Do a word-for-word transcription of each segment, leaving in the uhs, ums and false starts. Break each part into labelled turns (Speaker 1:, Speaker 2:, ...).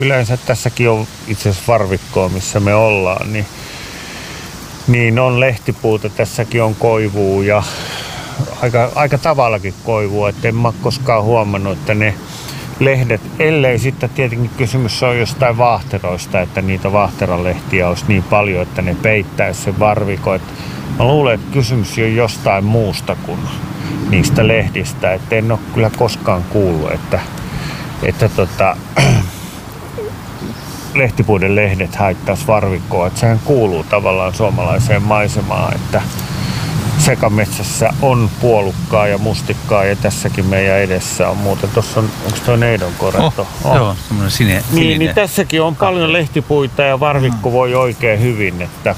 Speaker 1: Yleensä tässäkin on itse asiassa varvikkoa, missä me ollaan, niin, niin on lehtipuuta, tässäkin on koivua ja aika, aika tavallakin koivua, että en mä ole koskaan huomannut, että ne lehdet, ellei sitten tietenkin kysymys on jostain vaahteroista, että niitä vaahteralehtiä olisi niin paljon, että ne peittäisi sen varvikon. Että mä luulen, että kysymys on jostain muusta kuin niistä lehdistä, että en ole kyllä koskaan kuullut, että, että tota, lehtipuiden lehdet haittaisi varvikkoa. Että sehän kuuluu tavallaan suomalaiseen maisemaan, että sekametsässä on puolukkaa ja mustikkaa ja tässäkin meidän edessä on muuta. Tuossa on, onko tuo neidonkoretto?
Speaker 2: Oh, joo, semmoinen sine, sininen.
Speaker 1: Niin, niin tässäkin on paljon lehtipuita ja varvikko voi oikein hyvin, että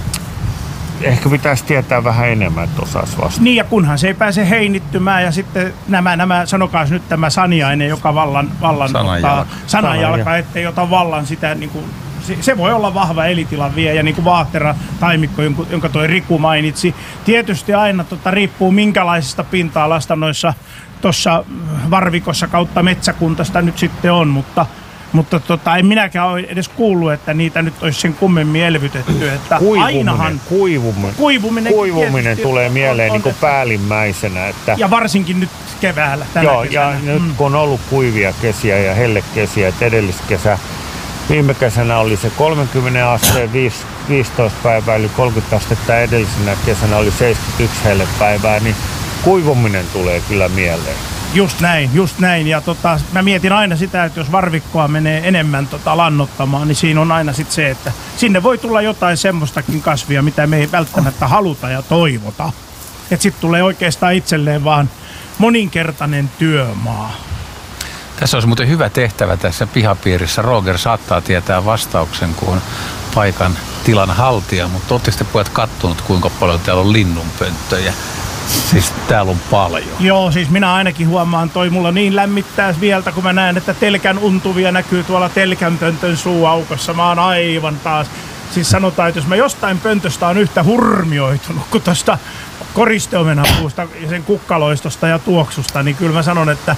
Speaker 1: ehkä pitäisi tietää vähän enemmän, että osaisi vastata.
Speaker 3: Niin ja kunhan se ei pääse heinittymään ja sitten nämä, nämä sanokaas nyt tämä saniainen, joka vallan, vallan
Speaker 2: Sananjalka.
Speaker 3: ottaa, sananjalka, ettei ota vallan sitä niin kuin, se voi olla vahva elitilan viejä, niin kuin vaahtera taimikko, jonka toi Riku mainitsi. Tietysti aina tota, riippuu minkälaisesta pinta-alasta noissa tuossa varvikossa kautta metsäkuntasta nyt sitten on, mutta, mutta tota, en minäkään ole edes kuullut, että niitä nyt olisi sen kummemmin elvytetty. Että
Speaker 1: kuivuminen,
Speaker 3: ainahan,
Speaker 1: kuivuminen,
Speaker 3: kuivuminen,
Speaker 1: kuivuminen tulee mieleen
Speaker 3: on, on,
Speaker 1: niin kuin päällimmäisenä. Että
Speaker 3: ja varsinkin nyt keväällä. Tänä
Speaker 1: joo,
Speaker 3: kesänä.
Speaker 1: ja nyt kun on ollut kuivia kesiä ja hellekesiä, että edelliskesä viime kesänä oli se kolmekymmentä asteen viisitoista päivää, eli kolmekymmentä astetta, edellisenä kesänä oli seitsemänkymmentäyksi hellepäivää, niin kuivuminen tulee kyllä mieleen.
Speaker 3: Just näin, just näin. Ja tota, mä mietin aina sitä, että jos varvikkoa menee enemmän tota, lannottamaan, niin siinä on aina sit se, että sinne voi tulla jotain semmoistakin kasvia, mitä me ei välttämättä haluta ja toivota. Että sit tulee oikeastaan itselleen vaan moninkertainen työmaa.
Speaker 2: Tässä olisi muuten hyvä tehtävä tässä pihapiirissä. Roger saattaa tietää vastauksen, kun on paikan tilan haltija, mutta ootte sitten pojat kattonut, kuinka paljon täällä on linnunpönttöjä? Siis täällä on paljon.
Speaker 3: Joo, siis minä ainakin huomaan, toi mulla niin lämmittää vieltä, kun mä näen, että telkän untuvia näkyy tuolla telkänpöntön suuaukossa. Mä oon aivan taas. Siis sanotaan, että jos mä jostain pöntöstä on yhtä hurmioitunut kuin tuosta koristeomenapuusta ja sen kukkaloistosta ja tuoksusta, niin kyllä mä sanon, että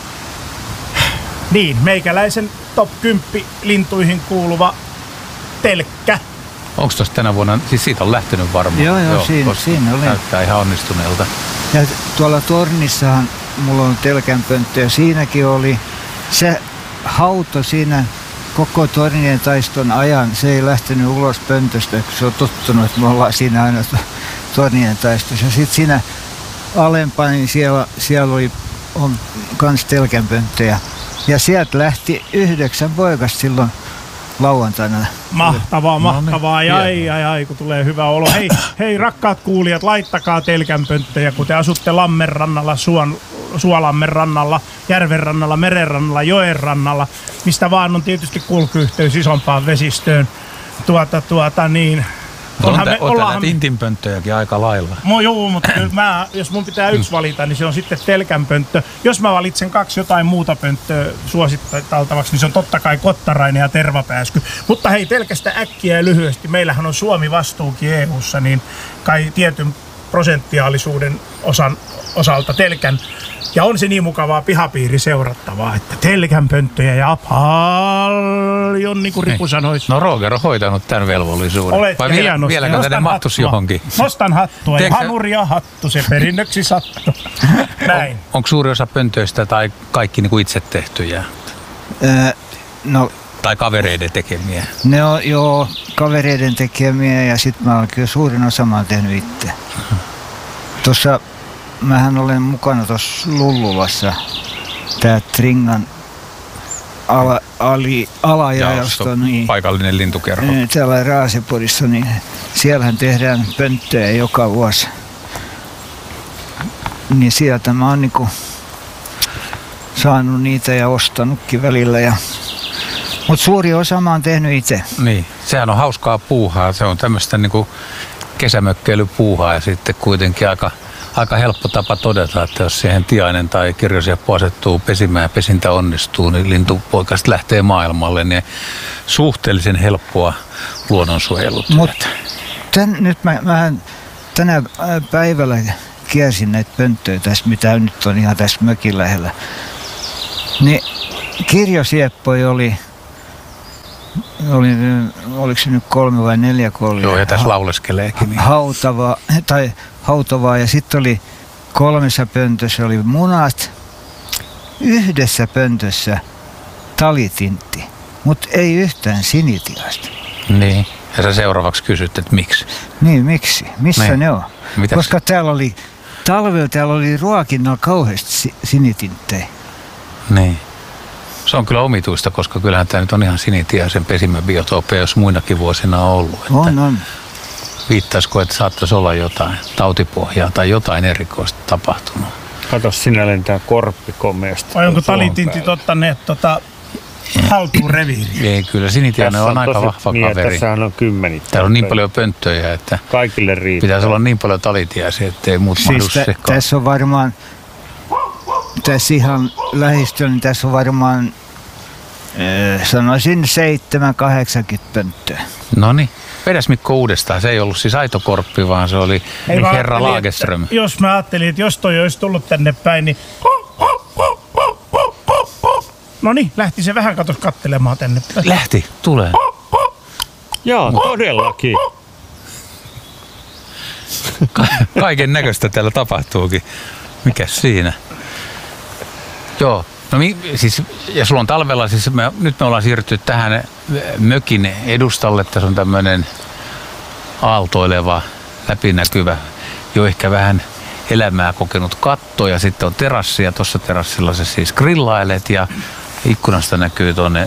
Speaker 3: niin, meikäläisen top kymmenen lintuihin kuuluva telkkä.
Speaker 2: Onko tuossa tänä vuonna, siis siitä on lähtenyt varmaan?
Speaker 4: Joo, joo, joo siinä, siinä oli.
Speaker 2: Näyttää ihan onnistuneelta.
Speaker 4: Ja tuolla tornissahan mulla on telkänpönttö ja siinäkin oli se hauto siinä koko tornien taiston ajan. Se ei lähtenyt ulos pöntöstä, kun se on tottunut, että me ollaan siinä aina tornien taistossa. Sitten siinä alempana, niin siellä, siellä oli on kans telkänpönttöjä. Ja sieltä lähti yhdeksän poikasta silloin lauantaina.
Speaker 3: Mahtavaa, mahtavaa. No, ai, ai, ai, kun tulee hyvä olo. Hei, hei rakkaat kuulijat, laittakaa telkänpönttöjä, kun te asutte Lammenrannalla, Suon, Suolammen rannalla, järven rannalla, meren rannalla, joen rannalla, mistä vaan on tietysti kulkuyhteys isompaan vesistöön. Tuota, tuota, niin...
Speaker 2: Onhan me, on näitä intinpönttöjäkin aika lailla.
Speaker 3: No joo, mutta mä, jos mun pitää yksi valita, niin se on sitten telkänpönttö. Jos mä valitsen kaksi jotain muuta pönttöä suositteltavaksi, niin se on totta kai kottarainen ja tervapääsky. Mutta hei, telkästä äkkiä ja lyhyesti. Meillähän on Suomi vastuukin E U:ssa, niin kai tietyn prosenttiaalisuuden osan, osalta telkän. Ja on se niin mukavaa pihapiiri seurattavaa, että telkänpönttöjä ja paljon, niin kuin Riku sanoisi.
Speaker 2: No Roger on hoitanut tämän velvollisuuden.
Speaker 3: Olet
Speaker 2: vai vielä, vieläkö tänne mahtuisi johonkin?
Speaker 3: Nostan hattua ja hanuria hattu, se perinnöksi sattuu. Näin.
Speaker 2: On, onko suuri osa pöntöistä tai kaikki niin kuin itse tehtyjä?
Speaker 4: Öö, no,
Speaker 2: tai kavereiden tekemiä?
Speaker 4: Ne on joo kavereiden tekemiä ja sitten mä oon kyllä suurin osa mä oon tehnyt itse. Tuossa mähän olen mukana tuossa Lullulassa, tää Tringan ala, ali, alajaosto, niin,
Speaker 2: paikallinen lintukerho.
Speaker 4: Niin, täällä Raasepodissa, niin siellähän tehdään pönttöjä joka vuosi. Niin sieltä mä oon niinku saanut niitä ja ostanutkin välillä. Ja... Mutta suuri osa mä oon tehnyt itse.
Speaker 2: Niin, sehän on hauskaa puuhaa. Se on tämmöistä niinku kesämökkeilypuuhaa ja sitten kuitenkin aika Aika helppo tapa todeta, että jos siihen tiainen tai kirjosieppu asettuu pesimään ja pesintä onnistuu, niin lintupoikasta lähtee maailmalle, niin suhteellisen helppoa luonnonsuojelutyötä.
Speaker 4: Mutta nyt mä, mä tänä päivällä kiersin näitä pönttöjä tässä, mitä nyt on ihan tässä mökin lähellä. Niin kirjosieppoja oli oli, oliko se nyt kolme vai neljä kolme?
Speaker 2: Joo, ja tässä lauleskeleekin. Niin.
Speaker 4: Hautavaa, tai hautavaa, ja sitten oli kolmessa pöntössä oli munat, yhdessä pöntössä talitintti, mutta ei yhtään sinitiasta.
Speaker 2: Niin, ja sä seuraavaksi kysyt, että miksi?
Speaker 4: Niin, miksi? Missä
Speaker 2: niin.
Speaker 4: ne on?
Speaker 2: Mitäs?
Speaker 4: Koska täällä oli, talvella täällä oli ruokinnalla kauheasti sinitinttejä.
Speaker 2: Niin. Se on kyllä omituista, koska kyllähän tämä nyt on ihan sinitiaisen pesimäbiotoopia, jos muinakin vuosina on ollut. Että
Speaker 4: On, on.
Speaker 2: viittaisiko, että saattaisi olla jotain tautipohjaa tai jotain erikoista tapahtunut.
Speaker 1: Kato, sinä lentää korppi komeasti.
Speaker 3: Vai onko talitintit ottaneet tota, haltuun reviiriin?
Speaker 2: Ei, kyllä sinitiainen on, on aika
Speaker 1: tosi,
Speaker 2: vahva
Speaker 1: niin,
Speaker 2: kaveri.
Speaker 1: Tässähän on kymmenittäin.
Speaker 2: Täällä on niin paljon pönttöjä, että
Speaker 1: kaikille riittää.
Speaker 2: Pitäisi olla niin paljon talitiaisia, ettei muut
Speaker 4: Siis
Speaker 2: mahdu
Speaker 4: tä,
Speaker 2: sekaan.
Speaker 4: tässä on varmaan, tässä ihan lähistöllä, niin tässä on varmaan, äh, sanoisin seitsemän, kahdeksankymmentä pönttöä.
Speaker 2: Noniin. Vedäs Mikko uudestaan. Se ei ollut siis aito korppi, vaan se oli
Speaker 3: Ei, mä
Speaker 2: herra
Speaker 3: ajattelin,
Speaker 2: Lagerström.
Speaker 3: että Jos mä ajattelin, että jos toi olisi tullut tänne päin, niin no niin, lähti se vähän katos kattelemaan tänne päin.
Speaker 2: Lähti, tulee.
Speaker 1: Joo, todellakin.
Speaker 2: Ka- kaiken näköistä täällä tapahtuukin. Mikäs siinä? Joo. No mi- siis, ja sulla on talvella, siis me, nyt me ollaan siirrytty tähän mökin edustalle. Tässä on tämmöinen aaltoileva, läpinäkyvä, jo ehkä vähän elämää kokenut katto. Ja sitten on terassi ja tuossa terassilla se siis grillailet ja ikkunasta näkyy tuonne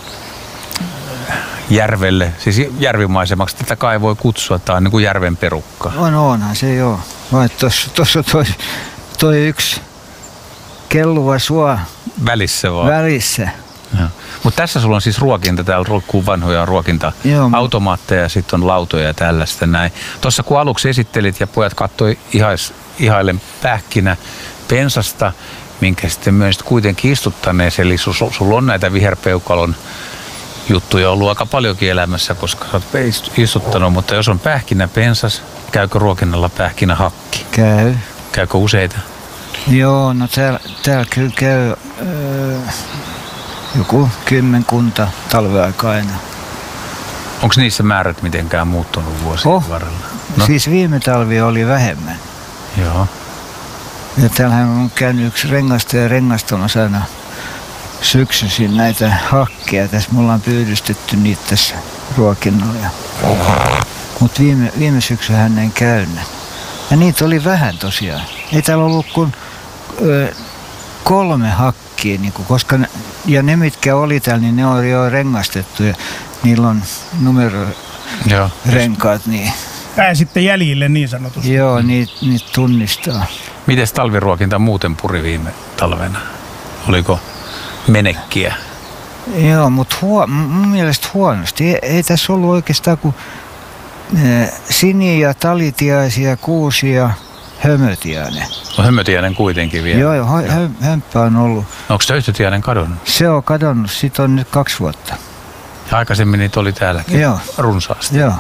Speaker 2: järvelle, siis järvimaisemaksi tätä kai voi kutsua, tämä on niin kuin järven perukka.
Speaker 4: On, onhan se joo. Vai tuossa, tuossa toi, toi yksi kelluva suo
Speaker 2: Välissä vaan.
Speaker 4: välissä.
Speaker 2: Mutta tässä sulla on siis ruokinta, täällä roikkuu vanhoja ruokinta-automaatteja ja sitten on lautoja ja tällaista näin. Tuossa kun aluksi esittelit ja pojat katsoi ihais, ihailen pähkinä pensasta, minkä sitten myös kuitenkin istuttaneesi, eli sulla sul on näitä viherpeukalon juttuja ollut aika paljonkin elämässä, koska sä oot istuttanut, mutta jos on pähkinä pensas, käykö ruokinnalla pähkinä hakki?
Speaker 4: Käy.
Speaker 2: Käykö useita?
Speaker 4: Joo, no täällä, täällä kyllä käy öö, joku kymmenkunta talveaikaa aina.
Speaker 2: Onko niissä määrät mitenkään muuttunut vuosien
Speaker 4: Oh.
Speaker 2: varrella?
Speaker 4: No. Siis viime talvi oli vähemmän.
Speaker 2: Joo.
Speaker 4: Ja täällähän on käynyt yksi rengastaja rengastamassa aina syksyisin näitä hakkeja. Tässä me ollaan pyydystetty niitä tässä ruokinnalla. Mutta viime, viime syksyhän en käynyt. Ja niitä oli vähän tosiaan. Ei täällä ollut kuin ö, kolme hakkia, niin kuin, koska ne, ja ne mitkä oli täällä, niin ne on jo rengastettu ja niillä on numerorenkaat. Niin.
Speaker 3: Pää sitten jäljille niin sanotusti.
Speaker 4: Joo, niitä niit tunnistaa.
Speaker 2: Mites talviruokinta muuten puri viime talvena? Oliko menekkiä?
Speaker 4: Joo, mutta huo, mun mielestä huonosti. Ei, ei tässä ollut oikeastaan kuin e, siniä, talitiaisia, kuusia, hömötiainen.
Speaker 2: No hömötiainen kuitenkin vielä.
Speaker 4: Joo, joo, hö, hömppä on ollut.
Speaker 2: Onko töyhtötiainen kadonnut?
Speaker 4: Se on kadonnut, sit on nyt kaksi vuotta.
Speaker 2: Ja aikaisemmin niitä oli täälläkin
Speaker 4: Joo.
Speaker 2: runsaasti.
Speaker 4: Joo.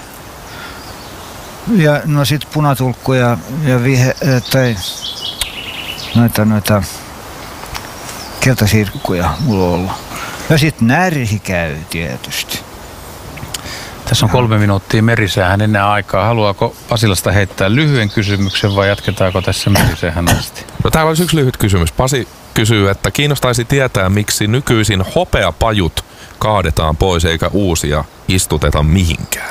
Speaker 4: Ja no sit punatulkku ja, ja vihe, tai noita, noita keltasirkkuja mulla on ollut. Ja sit närhi käy tietysti.
Speaker 2: Tässä on kolme minuuttia merisäähän enää aikaa. Haluaako Pasilasta heittää lyhyen kysymyksen vai jatketaanko tässä merisäähän asti?
Speaker 5: No täällä olisi yksi lyhyt kysymys. Pasi kysyy, että kiinnostaisi tietää, miksi nykyisin hopeapajut kaadetaan pois eikä uusia istuteta mihinkään.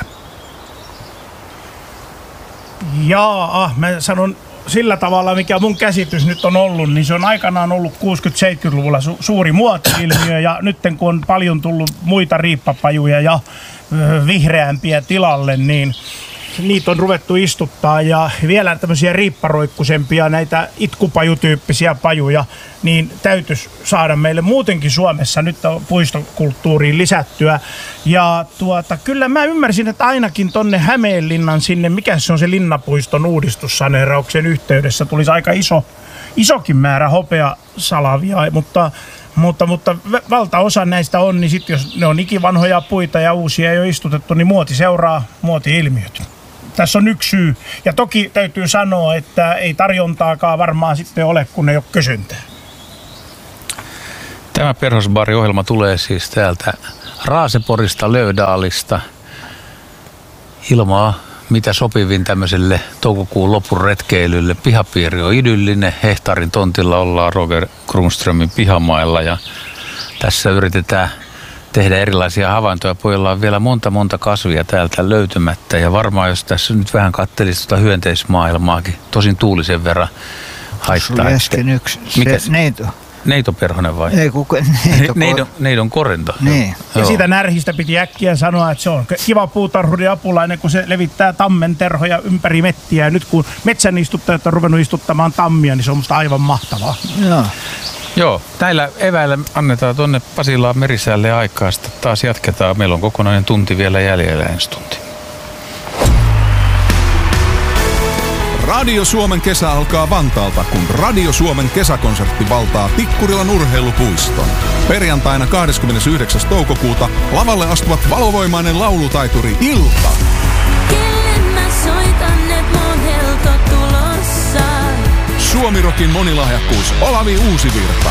Speaker 3: Jaa, mä sanon sillä tavalla, mikä mun käsitys nyt on ollut, niin se on aikanaan ollut kuusikymmentä-seitsemänkymmentäluvulla su- suuri muoti-ilmiö ja nyt kun on paljon tullut muita riippapajuja ja ö, vihreämpiä tilalle, niin niitä on ruvettu istuttaa ja vielä tämmöisiä riipparoikkusempia, näitä itkupajutyyppisiä pajuja, niin täytyisi saada meille muutenkin Suomessa nyt on puistokulttuuriin lisättyä. Ja tuota, kyllä mä ymmärsin, että ainakin tonne Hämeenlinnan sinne, mikä se on se Linnapuiston uudistussaneerauksen yhteydessä, tulisi aika iso, isokin määrä hopeasalavia, mutta Mutta, mutta valtaosa näistä on, niin sit jos ne on ikivanhoja puita ja uusia ei ole istutettu, niin muoti seuraa muoti-ilmiöt. Tässä on yksi syy. Ja toki täytyy sanoa, että ei tarjontaakaan varmaan sitten ole, kun ei ole kysyntää.
Speaker 2: Tämä Perhosbaari-ohjelma tulee siis täältä Raaseporista, Löydaalista. Ilmaa mitä sopivin tämmöiselle toukokuun lopun retkeilylle. Pihapiiri on idyllinen. Hehtaarin tontilla ollaan Roger Kronströmin pihamailla ja tässä yritetään tehdä erilaisia havaintoja. Pojilla on vielä monta monta kasvia täältä löytymättä ja varmaan jos tässä nyt vähän katselisi tuota hyönteismaailmaakin, tosin tuulisen verran haittaa.
Speaker 4: Sulla äsken yksi, se
Speaker 2: mikä
Speaker 4: neito.
Speaker 2: Neitoperhonen vai?
Speaker 4: Ei kuka, neito,
Speaker 2: neidon, neidon korento.
Speaker 4: Niin.
Speaker 3: Ja siitä närhistä piti äkkiä sanoa, että se on kiva puutarhurin apulainen, kun se levittää tammen terhoja ympäri mettiä. Ja nyt kun metsän istuttajat on ruvennut istuttamaan tammia, niin se on musta aivan mahtavaa.
Speaker 4: Joo.
Speaker 2: Joo, näillä eväillä annetaan tuonne Pasilaan Merisäälle aikaa, sitten taas jatketaan. Meillä on kokonainen tunti vielä jäljellä ensi tunti.
Speaker 6: Radio Suomen kesä alkaa Vantaalta, kun Radio Suomen kesäkonsertti valtaa Tikkurilan urheilupuiston. Perjantaina kahdeskymmenesyhdeksäs toukokuuta lavalle astuvat valovoimainen laulutaituri Ilta.
Speaker 7: Kelle mä soitan, et mun helto tulossa.
Speaker 6: Suomirokin monilahjakkuus Olavi Uusivirta.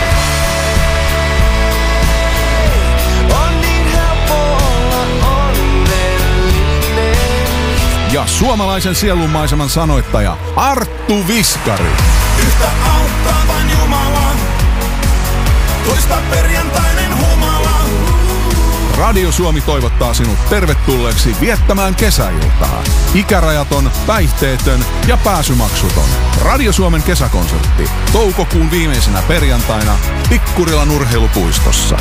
Speaker 8: On niin helppo olla onnellinen.
Speaker 6: Ja suomalaisen sielunmaiseman sanoittaja Arttu Viskari.
Speaker 8: Yhtä auttaa vain Jumala. Toista perjantainen humala.
Speaker 6: Radio Suomi toivottaa sinut tervetulleeksi viettämään kesäiltaa. Ikärajaton, päihteetön ja pääsymaksuton. Radio Suomen kesäkonsertti. Toukokuun viimeisenä perjantaina Tikkurilan urheilupuistossa.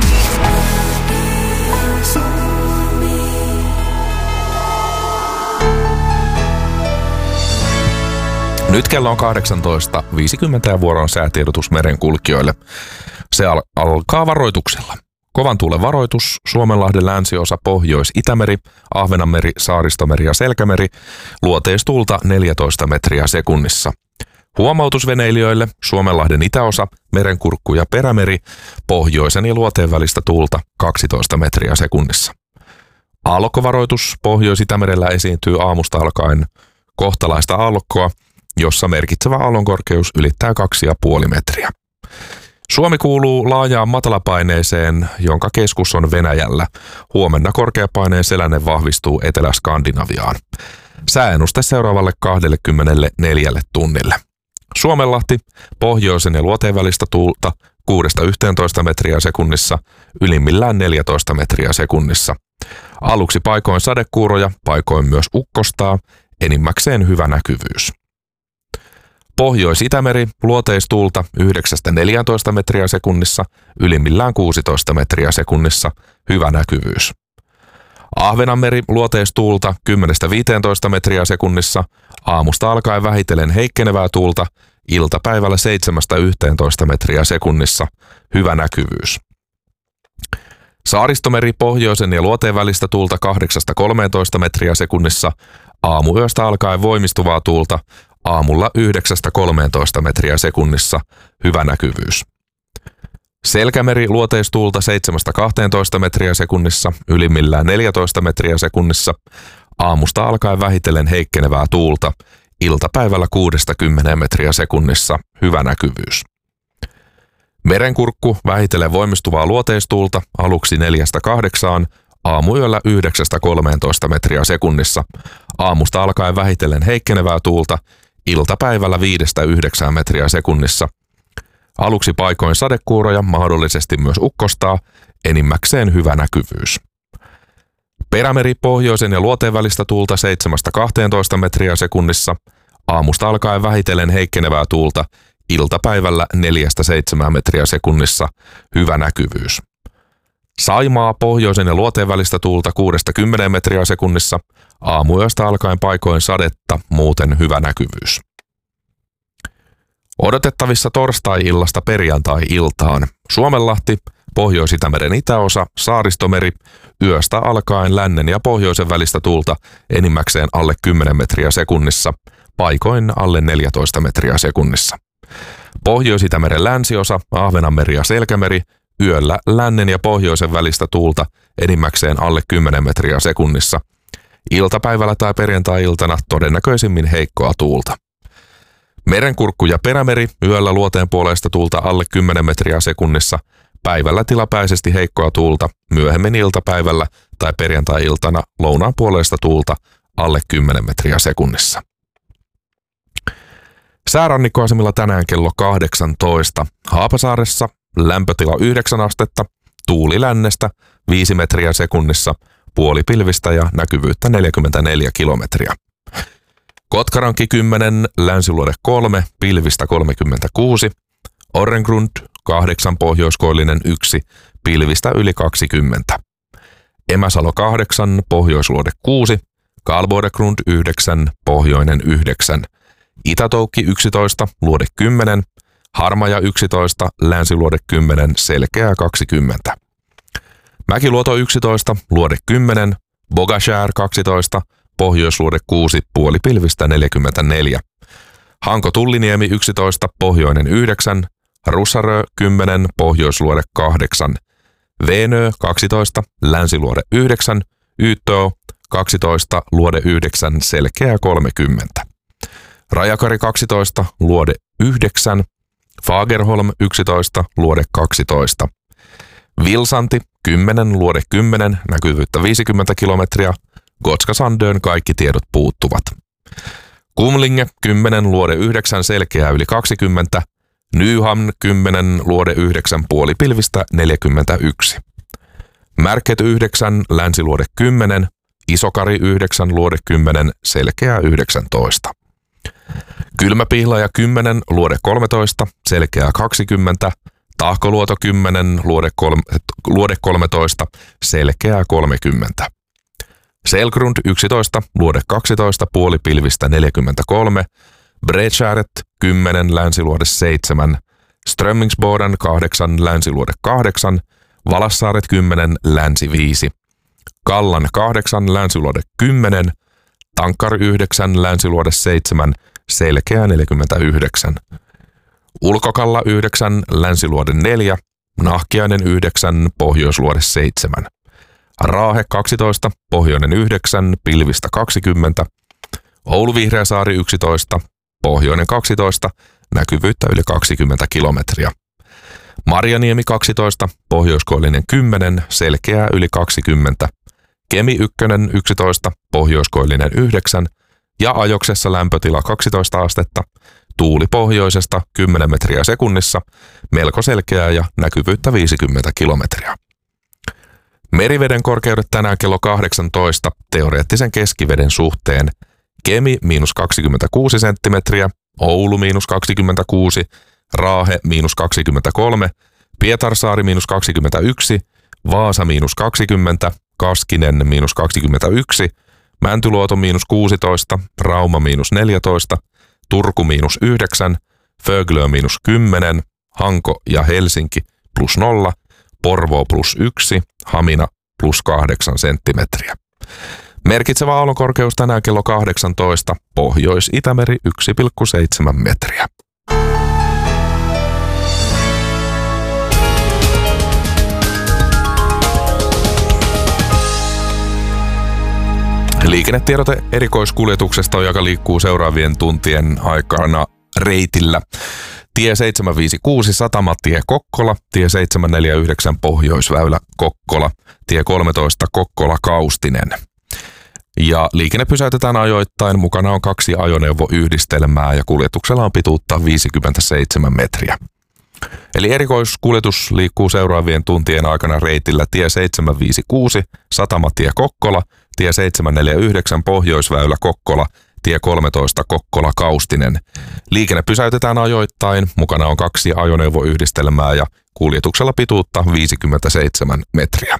Speaker 5: Nyt kello on kahdeksantoista viisikymmentä ja vuoro on säätiedotus merenkulkijoille. Se al- alkaa varoituksella. Kovan tuulen varoitus, Suomenlahden länsiosa, Pohjois-Itämeri, Ahvenanmeri, Saaristomeri ja Selkämeri, luoteistuulta neljätoista metriä sekunnissa. Huomautus veneilijöille, Suomenlahden itäosa, Merenkurkku ja Perämeri, pohjoisen ja luoteen välistä tuulta kaksitoista metriä sekunnissa. Aallokkovaroitus, Pohjois-Itämerellä esiintyy aamusta alkaen kohtalaista aallokkoa, jossa merkitsevä aallonkorkeus ylittää kaksi pilkku viisi metriä. Suomi kuuluu laajaan matalapaineeseen, jonka keskus on Venäjällä. Huomenna korkeapaineen selänne vahvistuu Etelä-Skandinaviaan. Sääennuste seuraavalle kaksikymmentäneljä tunnille. Suomenlahti, pohjoisen ja luoteen välistä tuulta kuudesta yhteentoista metriä sekunnissa, ylimmillään neljätoista metriä sekunnissa. Aluksi paikoin sadekuuroja, paikoin myös ukkostaa, enimmäkseen hyvä näkyvyys. Pohjois-Itämeri, luoteistuulta yhdeksästä neljääntoista metriä sekunnissa, ylimmillään kuusitoista metriä sekunnissa, hyvä näkyvyys. Ahvenanmeri, luoteistuulta kymmenestä viiteentoista metriä sekunnissa, aamusta alkaen vähitellen heikkenevää tuulta, iltapäivällä seitsemästä yhteentoista metriä sekunnissa, hyvä näkyvyys. Saaristomeri, pohjoisen ja luoteen välistä tuulta kahdeksasta kolmeentoista metriä sekunnissa, aamuyöstä alkaen voimistuvaa tuulta, aamulla yhdeksästä kolmeentoista metriä sekunnissa, hyvä näkyvyys. Selkämeri, luoteistuulta seitsemästä kahteentoista metriä sekunnissa, ylimmillään neljätoista metriä sekunnissa, aamusta alkaen vähitellen heikkenevää tuulta, iltapäivällä kuudesta kymmeneen metriä sekunnissa, hyvä näkyvyys. Merenkurkku, vähitellen voimistuvaa luoteistuulta, aluksi neljästä kahdeksaan, aamuyöllä yhdeksästä kolmeentoista metriä sekunnissa, aamusta alkaen vähitellen heikkenevää tuulta, iltapäivällä viidestä yhdeksään metriä sekunnissa. Aluksi paikoin sadekuuroja, mahdollisesti myös ukkostaa, enimmäkseen hyvä näkyvyys. Perämeri, pohjoisen ja luoteen välistä tuulta seitsemästä kahteentoista metriä sekunnissa, aamusta alkaen vähitellen heikkenevää tuulta, iltapäivällä neljästä seitsemään metriä sekunnissa, hyvä näkyvyys. Saimaa, pohjoisen ja luoteen välistä tuulta kuudesta kymmeneen metriä sekunnissa, aamuyöstä alkaen paikoin sadetta, muuten hyvä näkyvyys. Odotettavissa torstai-illasta perjantai-iltaan. Suomenlahti, Pohjois-Itämeren itäosa, Saaristomeri, yöstä alkaen lännen ja pohjoisen välistä tuulta enimmäkseen alle kymmenen metriä sekunnissa, paikoin alle neljätoista metriä sekunnissa. Pohjois-Itämeren länsiosa, Ahvenanmeri ja Selkämeri, yöllä lännen ja pohjoisen välistä tuulta enimmäkseen alle kymmenen metriä sekunnissa. Iltapäivällä tai perjantai-iltana todennäköisimmin heikkoa tuulta. Merenkurkku ja Perämeri, yöllä luoteen puoleista tuulta alle kymmenen metriä sekunnissa, Päivällä tilapäisesti heikkoa tuulta, myöhemmin iltapäivällä tai perjantai-iltana lounaan puoleista tuulta alle kymmenen metriä sekunnissa. Säärannikkoasemilla tänään kello kahdeksantoista. Haapasaaressa lämpötila yhdeksän astetta, tuuli lännestä viisi metriä sekunnissa, puolipilvistä ja näkyvyyttä neljäkymmentäneljä kilometriä. Kotkaranki kymmenen, Länsiluode kolme, pilvistä kolmekymmentäkuusi, Orrengrund kahdeksan, pohjoiskoillinen yksi, pilvistä yli kaksikymmentä. Emäsalo kahdeksan, pohjoisluode kuusi, Karlbodegrund yhdeksän, pohjoinen yhdeksän. Itätoukki yksitoista, luode kymmenen, Harmaja yksitoista, Länsiluode kymmenen, selkeää kaksikymmentä. Mäkiluoto yksitoista, luode kymmenen, Bogashär kaksitoista, pohjoisluode kuusi, puolipilvistä neljäkymmentäneljä. Hanko Tulliniemi yksitoista, pohjoinen yhdeksän, Russarö kymmenen, pohjoisluode kahdeksan. Veenö kaksitoista, Länsiluode yhdeksän, Yttö kaksitoista, luode yhdeksän, selkeää kolmekymmentä. Rajakari kaksitoista, luode yhdeksän, Fagerholm yksitoista, luode kaksitoista. Vilsanti kymmenen, luode kymmenen, näkyvyyttä viisikymmentä kilometriä, Gotska Sandön kaikki tiedot puuttuvat. Kumlinge kymmenen, luode yhdeksän, selkeää yli kaksikymmentä, Nyhamn kymmenen, luode yhdeksän, puolipilvistä neljäkymmentäyksi. Märket yhdeksän, Länsiluode kymmenen, Isokari yhdeksän, luode kymmenen, selkeää yhdeksäntoista. Kylmäpihlaja kymmenen, luode kolmetoista, selkeää kaksikymmentä, Tahkoluoto kymmenen, luode, kolme, luode kolmetoista, selkeää kolmekymmentä. Selgrund yksitoista, luode kaksitoista, puolipilvistä neljäkymmentäkolme, Bredskäret kymmenen, Länsiluode seitsemän, Strömmingsboden kahdeksan, Länsiluode kahdeksan, Valassaaret kymmenen, Länsi viisi, Kallan kahdeksan, Länsiluode kymmenen, Tankkari yhdeksän, Länsiluode seitsemän, selkeää neljäkymmentäyhdeksän. Ulkokalla yhdeksän, Länsiluode neljä, Nahkiainen yhdeksän, Pohjoisluode seitsemän. Raahe kaksitoista, Pohjoinen yhdeksän, pilvistä kaksikymmentä. Oulu Vihreäsaari yksitoista, Pohjoinen kaksitoista, näkyvyyttä yli kaksikymmentä kilometriä. Marjaniemi kaksitoista, Pohjoiskoillinen kymmenen, selkeää yli kaksikymmentä. Kemi ykkönen yksitoista, Pohjoiskoillinen yhdeksän ja Ajoksessa lämpötila kaksitoista astetta, tuuli pohjoisesta kymmenen metriä sekunnissa, melko selkeää ja näkyvyyttä viisikymmentä kilometriä. Meriveden korkeudet tänään kello kahdeksantoista teoreettisen keskiveden suhteen. Kemi miinus kaksikymmentäkuusi senttimetriä, Oulu miinus kaksikymmentäkuusi, Raahe miinus kaksikymmentäkolme, Pietarsaari miinus kaksikymmentäyksi, Vaasa miinus kaksikymmentä, Kaskinen miinus kaksikymmentäyksi, Mäntyluoto miinus kuusitoista, Rauma miinus neljätoista, Turku miinus yhdeksän, Föglö miinus kymmenen, Hanko ja Helsinki plus nolla, Porvoo plus yksi, Hamina plus kahdeksan senttimetriä. Merkitsevä aallonkorkeus tänään kello kahdeksantoista, Pohjois-Itämeri yksi pilkku seitsemän metriä. Liikennetiedote erikoiskuljetuksesta, joka liikkuu seuraavien tuntien aikana reitillä. Tie seitsemänsataaviisikymmentäkuusi Satamatie Kokkola, tie seitsemänsataaneljäkymmentäyhdeksän Pohjoisväylä Kokkola, tie kolmetoista Kokkola Kaustinen. Ja liikenne pysäytetään ajoittain, mukana on kaksi ajoneuvoyhdistelmää ja kuljetuksella on pituutta viisikymmentäseitsemän metriä. Eli erikoiskuljetus liikkuu seuraavien tuntien aikana reitillä tie seitsemänsataaviisikymmentäkuusi Satamatie Kokkola, tie seitsemänsataaneljäkymmentäyhdeksän Pohjoisväylä Kokkola, tie kolmetoista Kokkola Kaustinen. Liikenne pysäytetään ajoittain, mukana on kaksi ajoneuvoyhdistelmää ja kuljetuksella pituutta viisikymmentäseitsemän metriä.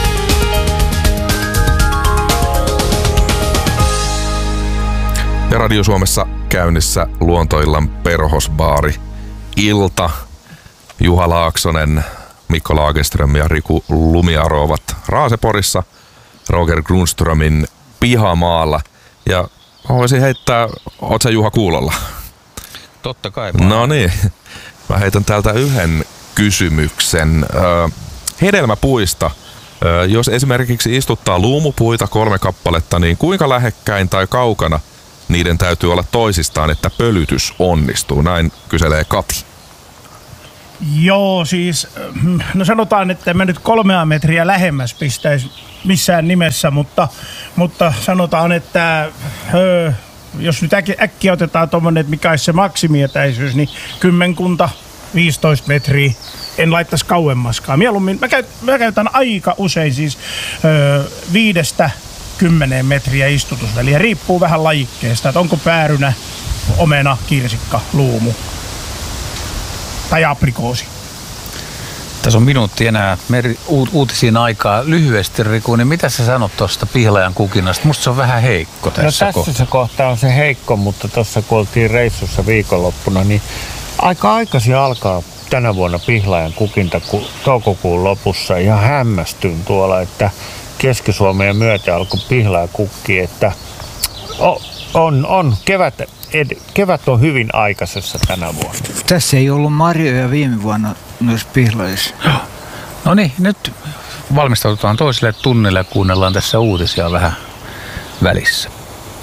Speaker 5: Ja Radio Suomessa käynnissä Luontoillan perhosbaari ilta. Juha Laaksonen, Mikko Lagerström ja Riku Lumiaro ovat Raaseporissa Roger Grundströmin pihamaalla. Ja mä voisin heittää, oot sä Juha kuulolla?
Speaker 2: Totta kai.
Speaker 5: No niin, mä heitän täältä yhden kysymyksen. Hedelmäpuista, jos esimerkiksi istuttaa luumupuita kolme kappaletta, niin kuinka lähekkäin tai kaukana niiden täytyy olla toisistaan, että pölytys onnistuu? Näin kyselee Kati.
Speaker 3: Joo, siis no sanotaan, että mä nyt kolmea metriä lähemmäs pistäisi missään nimessä, mutta, mutta sanotaan, että öö, jos nyt äkkiä, äkkiä otetaan tuommoinen, että mikä olisi se maksimietäisyys, niin kymmenkunta, viisitoista metriä. En laittaisi kauemmaskaan. Mieluummin, mä, käyt, mä käytän aika usein siis öö, viidestä kymmeneen metriä istutusväliä. Riippuu vähän lajikkeesta, että onko päärynä, omena, kirsikka, luumu tai aprikoosi.
Speaker 2: Tässä on minuutti enää meri, u, uutisiin aikaa. Lyhyesti, Riku, niin mitä sä sanot tuosta pihlajan kukinnasta? Musta se on vähän heikko tässä.
Speaker 1: No tässä
Speaker 2: kohtaa.
Speaker 1: se kohta on se heikko, mutta tuossa kun oltiin reissussa viikonloppuna, niin aika aikaisin alkaa tänä vuonna pihlajan kukinta ku, toukokuun lopussa. Ihan hämmästyn tuolla, että Keski-Suomeen myöten alkoi pihlaja kukki, että on, on, on kevät, ed, kevät on hyvin aikaisessa tänä vuonna.
Speaker 4: Tässä ei ollut marjoja viime vuonna noissa pihlajissa.
Speaker 2: No niin, nyt valmistaudutaan toiselle tunnille ja kuunnellaan tässä uutisia vähän välissä.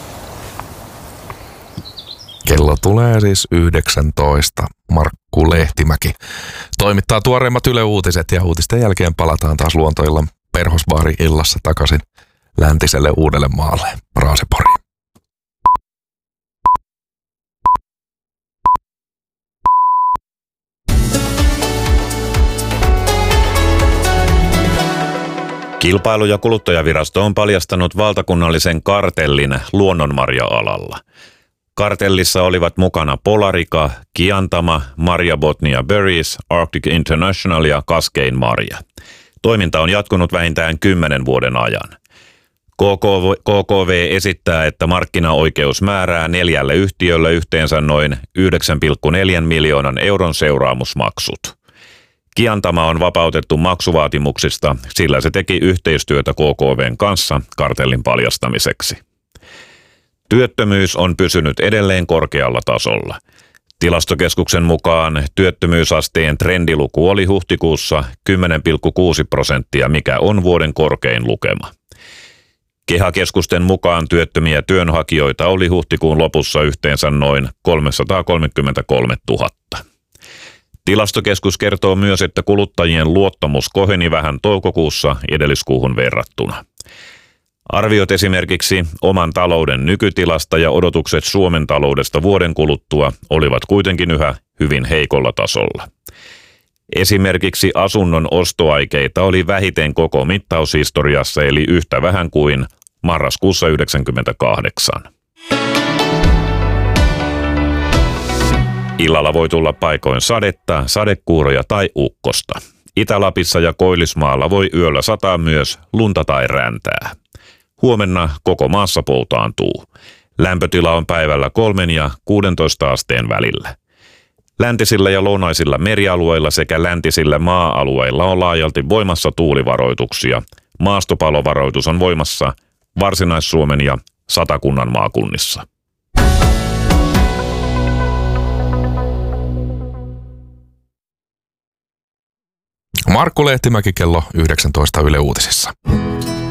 Speaker 5: Kello tulee siis yhdeksäntoista. Markku Lehtimäki toimittaa tuoreimmat Yle Uutiset ja uutisten jälkeen palataan taas Luontoillan Perhosbaari-illassa takaisin läntiselle Uudellemaalle, Raaseporiin.
Speaker 9: Kilpailu- ja kuluttajavirasto on paljastanut valtakunnallisen kartellin luonnonmarja-alalla. Kartellissa olivat mukana Polarica, Kiantama, Marja Botnia Berries, Arctic International ja Kaskein Marja. Toiminta on jatkunut vähintään kymmenen vuoden ajan. K K V esittää, että markkinaoikeus määrää neljälle yhtiölle yhteensä noin yhdeksän pilkku neljä miljoonan euron seuraamusmaksut. Kiantama on vapautettu maksuvaatimuksista, sillä se teki yhteistyötä K K V:n kanssa kartellin paljastamiseksi. Työttömyys on pysynyt edelleen korkealla tasolla. Tilastokeskuksen mukaan työttömyysasteen trendiluku oli huhtikuussa kymmenen pilkku kuusi prosenttia, mikä on vuoden korkein lukema. Kehä-keskusten mukaan työttömiä työnhakijoita oli huhtikuun lopussa yhteensä noin kolmesataakolmekymmentäkolmetuhatta. Tilastokeskus kertoo myös, että kuluttajien luottamus koheni vähän toukokuussa edelliskuuhun verrattuna. Arviot esimerkiksi oman talouden nykytilasta ja odotukset Suomen taloudesta vuoden kuluttua olivat kuitenkin yhä hyvin heikolla tasolla. Esimerkiksi asunnon ostoaikeita oli vähiten koko mittaushistoriassa, eli yhtä vähän kuin marraskuussa yhdeksänkymmentäkahdeksan. Illalla voi tulla paikoin sadetta, sadekuuroja tai ukkosta. Itä-Lapissa ja Koillismaalla voi yöllä sataa myös lunta tai räntää. Huomenna koko maassa poutaantuu. Lämpötila on päivällä kolmen ja kuudentoista asteen välillä. Läntisillä ja lounaisilla merialueilla sekä läntisillä maa-alueilla on laajalti voimassa tuulivaroituksia. Maastopalovaroitus on voimassa Varsinais-Suomen ja Satakunnan maakunnissa.
Speaker 5: Markku Lehtimäki kello yhdeksäntoista Yle Uutisissa.